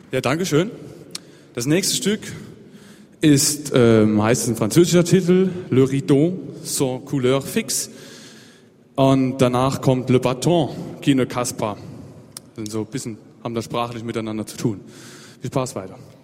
Ja, danke schön. Das nächste Stück ist meistens ein französischer Titel, Le Rideau sans couleur fixe. Und danach kommt Le Bâton qui ne casse pas. Also so ein bisschen haben das sprachlich miteinander zu tun. Viel Spaß weiter.